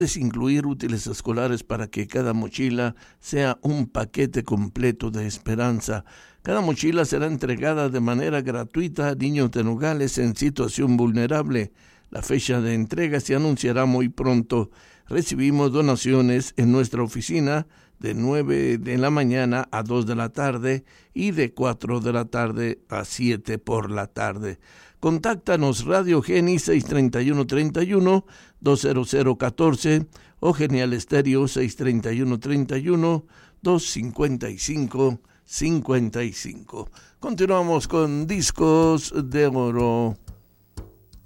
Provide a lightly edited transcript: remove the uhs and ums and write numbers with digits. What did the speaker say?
Puedes incluir útiles escolares para que cada mochila sea un paquete completo de esperanza. Cada mochila será entregada de manera gratuita a niños de Nogales en situación vulnerable. La fecha de entrega se anunciará muy pronto. Recibimos donaciones en nuestra oficina de 9 de la mañana a 2 de la tarde y de 4 de la tarde a 7 por la tarde. Contáctanos Radio Geni 631-31-20014 o Genial Estéreo 631-31-255-55. Continuamos con Discos de Oro.